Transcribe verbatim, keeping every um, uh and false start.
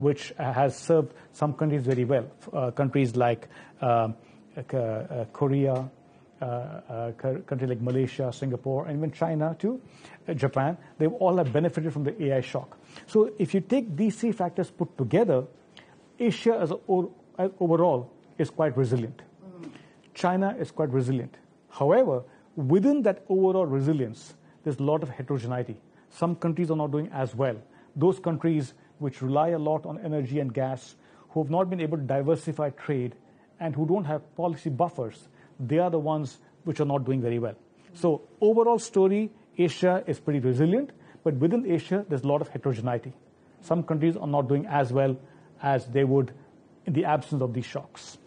which has served some countries very well. Uh, countries like uh, uh, Korea, uh, uh, countries like Malaysia, Singapore, and even China too, uh, Japan, they all have benefited from the A I shock. So if you take these three factors put together, Asia as, a, as overall is quite resilient. Mm. China is quite resilient. However, within that overall resilience, there's a lot of heterogeneity. Some countries are not doing as well. Those countries which rely a lot on energy and gas, who have not been able to diversify trade, and who don't have policy buffers, they are the ones which are not doing very well. So overall story, Asia is pretty resilient, but within Asia, there's a lot of heterogeneity. Some countries are not doing as well as they would in the absence of these shocks.